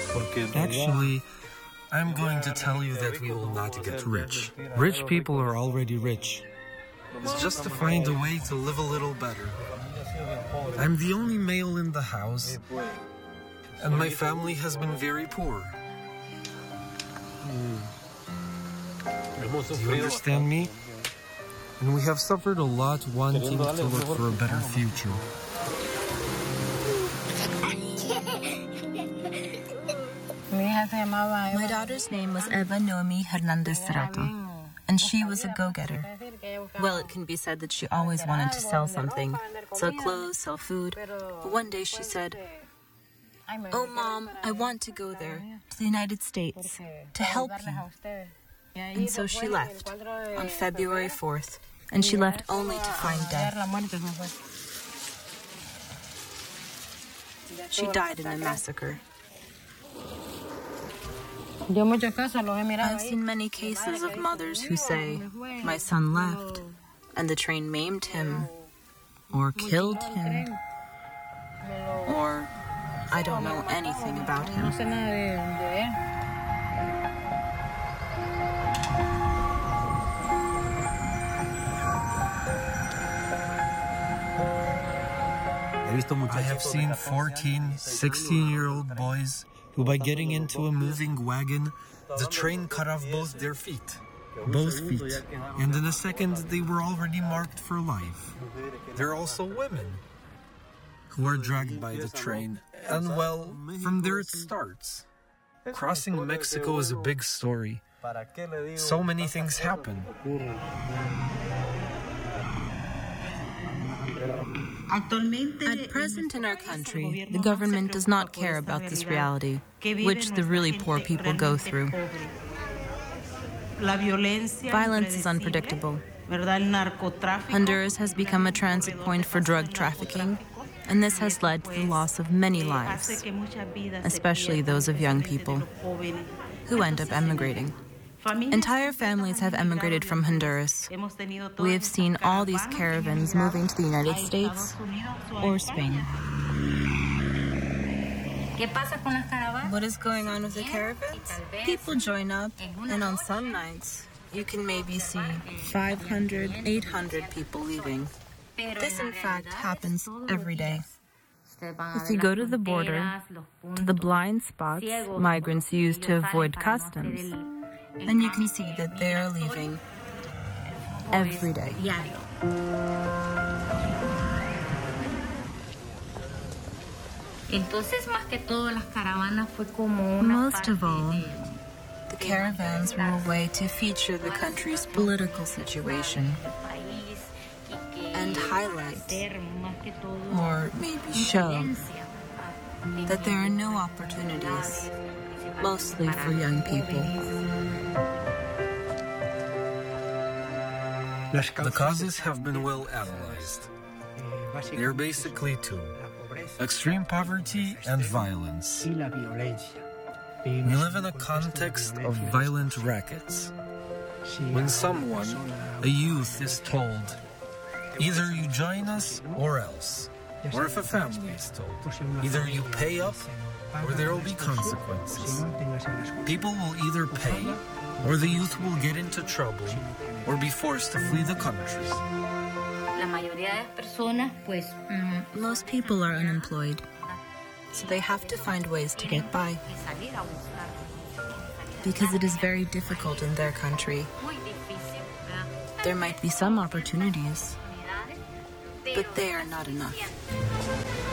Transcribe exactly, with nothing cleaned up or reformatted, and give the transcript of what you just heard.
Actually, I'm going to tell you that we will not get rich. Rich people are already rich. It's just to find a way to live a little better. I'm the only male in the house, and my family has been very poor. Do you understand me? And we have suffered a lot wanting to look for a better future. My daughter's name was Eva Noemi Hernandez Serrato, and she was a go-getter. Well, it can be said that she always wanted to sell something, sell clothes, sell food. But one day she said, "Oh, Mom, I want to go there, to the United States, to help you." And so she left on February fourth, and she left only to find death. She died in a massacre. I've seen many cases of mothers who say, "My son left, and the train maimed him, or killed him, or I don't know anything about him." I have seen fourteen, sixteen-year-old boys who, by getting into a moving wagon, the train cut off both their feet. Both feet. And in a second, they were already marked for life. There are also women who are dragged by the train. And, well, from there it starts. Crossing Mexico is a big story. So many things happen. At present in our country, the government does not care about this reality, which the really poor people go through. Violence is unpredictable. Honduras has become a transit point for drug trafficking, and this has led to the loss of many lives, especially those of young people, who end up emigrating. Entire families have emigrated from Honduras. We have seen all these caravans moving to the United States or Spain. What is going on with the caravans? People join up, and on some nights, you can maybe see five hundred, eight hundred people leaving. This, in fact, happens every day. If you go to the border, to the blind spots migrants use to avoid customs, and you can see that they are leaving every day. Most of all, the caravans were a way to feature the country's political situation and highlight, or maybe show, that there are no opportunities, mostly for young people. The causes have been well analyzed. They are basically two: extreme poverty and violence. We live in a context of violent rackets. When someone, a youth, is told, either you join us or else, or if a family is told, either you pay up or there will be consequences, people will either pay, or the youth will get into trouble, or be forced to flee the country. Most people are unemployed, so they have to find ways to get by, because it is very difficult in their country. There might be some opportunities, but they are not enough.